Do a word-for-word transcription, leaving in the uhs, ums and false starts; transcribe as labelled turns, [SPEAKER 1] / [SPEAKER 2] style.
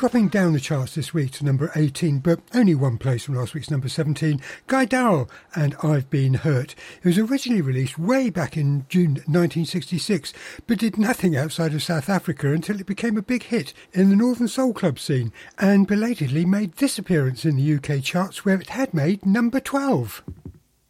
[SPEAKER 1] Dropping down the charts this week to number eighteen, but only one place from last week's number seventeen, Guy Darrell and I've Been Hurt. It was originally released way back in June nineteen sixty-six, but did nothing outside of South Africa until it became a big hit in the Northern Soul Club scene, and belatedly made this appearance in the U K charts where it had made number twelve.